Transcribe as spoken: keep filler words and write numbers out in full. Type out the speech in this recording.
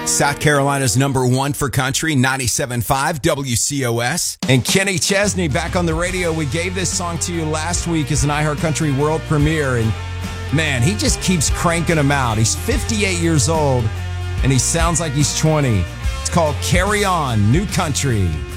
South Carolina's number one for country, ninety-seven point five W C O S. And Kenny Chesney back on the radio. We gave this song to you last week as an iHeartCountry world premiere. And man, he just keeps cranking them out. He's fifty-eight years old and he sounds like he's twenty. It's called Carry On, New Country.